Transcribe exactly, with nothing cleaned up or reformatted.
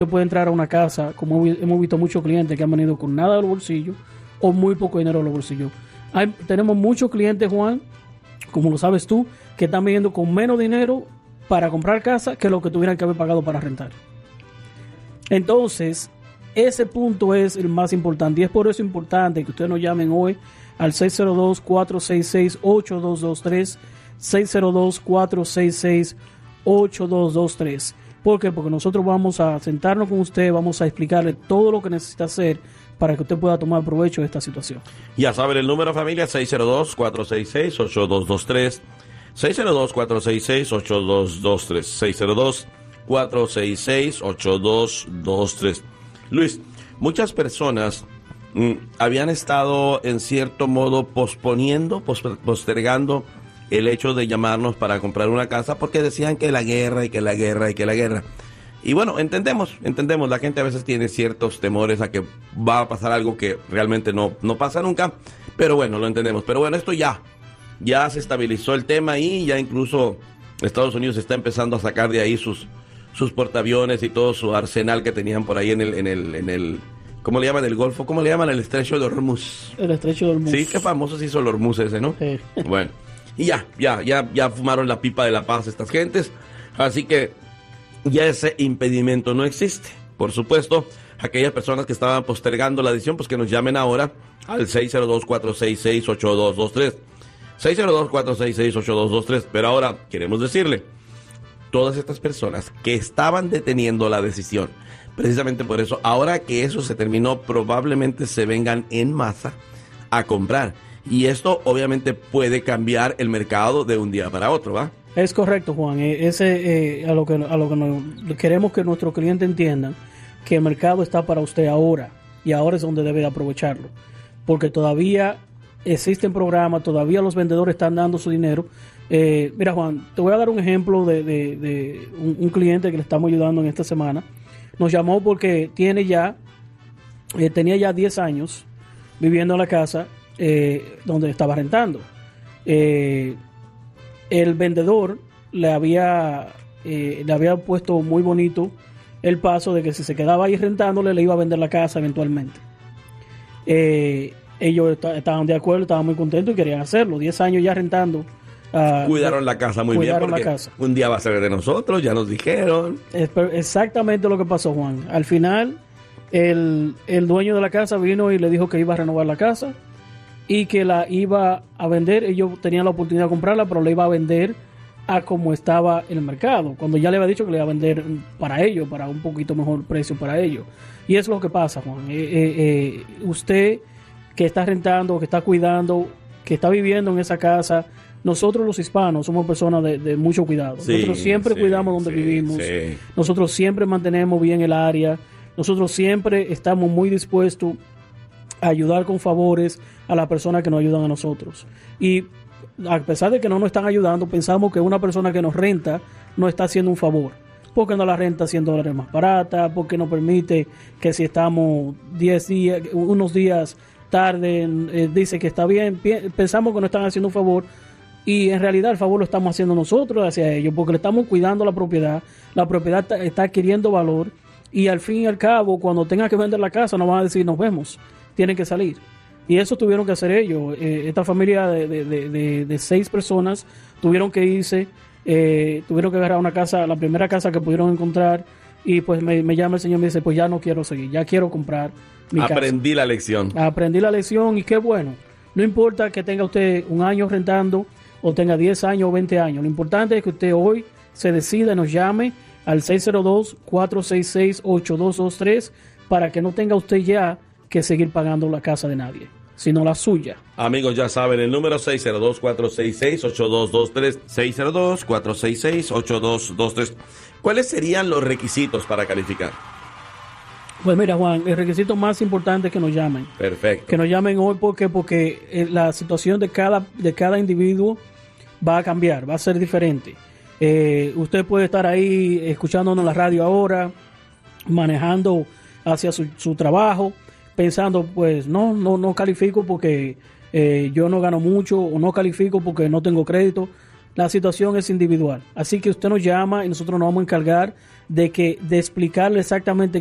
puede entrar a una casa, como hemos visto muchos clientes que han venido con nada de los bolsillos o muy poco dinero en los bolsillos. Hay, tenemos muchos clientes, Juan, como lo sabes tú, que están viniendo con menos dinero para comprar casa que lo que tuvieran que haber pagado para rentar. Entonces, ese punto es el más importante y es por eso importante que ustedes nos llamen hoy al seis cero dos, cuatro seis seis, ocho dos dos tres, seis cero dos, cuatro seis seis, ocho dos dos tres. ¿Por qué? Porque nosotros vamos a sentarnos con usted, vamos a explicarle todo lo que necesita hacer para que usted pueda tomar provecho de esta situación. Ya saben el número, familia, seis cero dos, cuatro seis seis, ocho dos dos tres, seis cero dos, cuatro seis seis, ocho dos dos tres, seis cero dos, cuatro seis seis, ocho dos dos tres. Luis, muchas personas mm, habían estado en cierto modo posponiendo, pos- postergando el hecho de llamarnos para comprar una casa porque decían que la guerra y que la guerra y que la guerra. Y bueno, entendemos, entendemos, la gente a veces tiene ciertos temores a que va a pasar algo que realmente no, no pasa nunca, pero bueno, lo entendemos. Pero bueno, esto ya, ya se estabilizó el tema y ya incluso Estados Unidos está empezando a sacar de ahí sus, sus portaaviones y todo su arsenal que tenían por ahí en el, en el, en el, ¿cómo le llaman el Golfo? ¿Cómo le llaman el estrecho de Hormuz? El estrecho de Hormuz. Sí, qué famoso se hizo el Hormuz ese, ¿no? Sí. Bueno, y ya, ya, ya, ya fumaron la pipa de la paz estas gentes, así que ya ese impedimento no existe. Por supuesto, aquellas personas que estaban postergando la decisión, pues que nos llamen ahora al seis cero dos, cuatro seis seis, ocho dos dos tres. seis cero dos, cuatro seis seis, ocho dos dos tres. Pero ahora queremos decirle, todas estas personas que estaban deteniendo la decisión, precisamente por eso, ahora que eso se terminó, probablemente se vengan en masa a comprar. Y esto obviamente puede cambiar el mercado de un día para otro, ¿va? Es correcto, Juan. Eh, Ese, eh, a lo que, a lo que nos, queremos que nuestros clientes entiendan que el mercado está para usted ahora y ahora es donde debe de aprovecharlo, porque todavía existen programas, todavía los vendedores están dando su dinero. Eh, mira, Juan, te voy a dar un ejemplo de, de, de un, un cliente que le estamos ayudando en esta semana. Nos llamó porque tiene ya, eh, tenía ya diez años viviendo en la casa eh, donde estaba rentando. Eh, El vendedor le había, eh, le había puesto muy bonito el paso de que si se quedaba ahí rentándole, le iba a vender la casa eventualmente. Eh, ellos est- estaban de acuerdo, estaban muy contentos y querían hacerlo. Diez años ya rentando. Uh, Cuidaron la casa muy bien cuidaron porque la casa. un día va a ser de nosotros, ya nos dijeron. Es per- exactamente lo que pasó, Juan. Al final, el, el dueño de la casa vino y le dijo que iba a renovar la casa y que la iba a vender. Ellos tenían la oportunidad de comprarla, pero la iba a vender a como estaba en el mercado, cuando ya le había dicho que le iba a vender para ellos, para un poquito mejor precio para ellos. Y eso es lo que pasa, Juan. Eh, eh, eh, usted que está rentando, que está cuidando, que está viviendo en esa casa, nosotros los hispanos somos personas de, de mucho cuidado. Sí, nosotros siempre sí, cuidamos donde sí, vivimos, sí. nosotros siempre mantenemos bien el área, nosotros siempre estamos muy dispuestos a ayudar con favores a las personas que nos ayudan a nosotros. Y a pesar de que no nos están ayudando, pensamos que una persona que nos renta nos está haciendo un favor. Porque no la renta cien dólares más barata, porque nos permite que si estamos diez días, unos días tarde, eh, dice que está bien. Pensamos que nos están haciendo un favor y en realidad el favor lo estamos haciendo nosotros hacia ellos, porque le estamos cuidando la propiedad. La propiedad está, está adquiriendo valor y al fin y al cabo, cuando tenga que vender la casa, nos van a decir nos vemos, tienen que salir. Y eso tuvieron que hacer ellos. Eh, esta familia de, de, de, de, de seis personas tuvieron que irse, eh, tuvieron que agarrar una casa, la primera casa que pudieron encontrar, y pues me, me llama el señor y me dice, pues ya no quiero seguir, ya quiero comprar mi casa. Aprendí la lección. Aprendí la lección y qué bueno. No importa que tenga usted un año rentando o tenga diez años o veinte años. Lo importante es que usted hoy se decida y nos llame al seis cero dos, cuatro seis seis, ocho dos dos tres para que no tenga usted ya que seguir pagando la casa de nadie, sino la suya. Amigos, ya saben, el número seis cero dos, cuatro seis seis, ocho dos dos tres, seis cero dos, cuatro seis seis, ocho dos dos tres. ¿Cuáles serían los requisitos para calificar? Pues mira, Juan, el requisito más importante es que nos llamen. Perfecto. Que nos llamen hoy porque porque eh, la situación de cada de cada individuo va a cambiar, va a ser diferente. Eh, usted puede estar ahí escuchándonos en la radio ahora, manejando hacia su, su trabajo, pensando, pues no, no, no califico porque eh, yo no gano mucho, o no califico porque no tengo crédito. la situación es individual. Así que usted nos llama y nosotros nos vamos a encargar de que de explicarle exactamente